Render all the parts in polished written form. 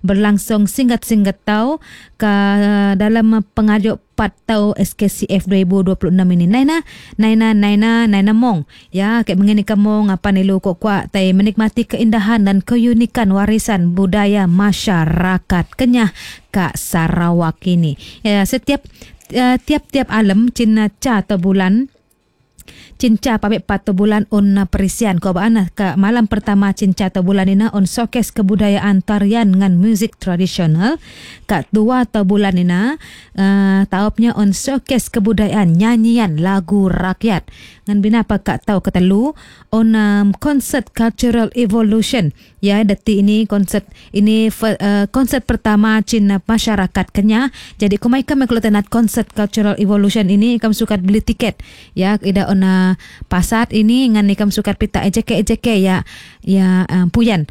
berlangsung singkat-singkat tau ke dalam pengajuk Patau SKCF 2026 ini. Naina mong. Ya, kayak mengini kamong apa nilu kuat tay menikmati keindahan dan keunikan warisan budaya masyarakat Kenyah Kak Sarawak ini. Ya, tiap-tiap alam Cina atau bulan Cinca pabik patu bulan on perisian ko baana ke malam pertama cinca atau bulan ina on showcase kebudayaan tarian dengan muzik tradisional. Kat dua atau bulan ina taupnya on showcase kebudayaan nyanyian lagu rakyat. Ngan bina apa kak tahu ketelu on concert cultural evolution. Ya, dati ini konsert pertama Cina masyarakat Kenyah. Jadi kumai kami kalau tenat concert cultural evolution ini kami suka beli tiket. Ya, ida on pasat ini ngan ikam sukat pita ejeke puyan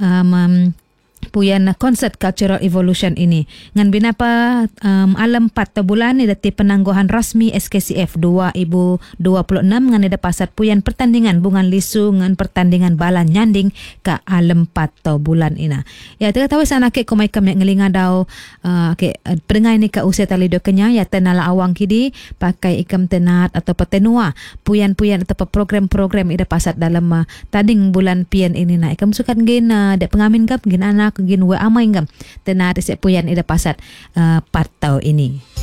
concert cultural evolution ini ngan binapa alam 4 bulan ni dati penangguhan rasmi SKCF 2026 ngan ada pasat puyan pertandingan bungan lisu ngan pertandingan balan nyanding ke alam 4 bulan ina. Ya, tahu sana ke komai kami ngelinga daw ke pendengai ni ke usia tali do Kenyah ya tenala awang kidi pakai ikam tenat atau petenua puyan-puyan atau program-program ida pasat dalam tading bulan pian ini na ikam sukat ngin de pengamin kap ngin anak gin wa amai ngam tenat se puyan ida pasat patau ini.